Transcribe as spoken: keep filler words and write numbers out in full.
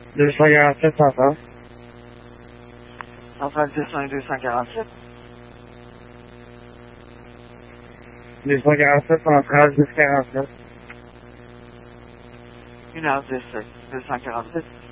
deux cent quarante-sept, centrale. Centrale deux cent un deux cent quarante-sept. deux cent quarante-sept, centrale dix quarante-neuf. une heure dix, deux cent quarante-sept.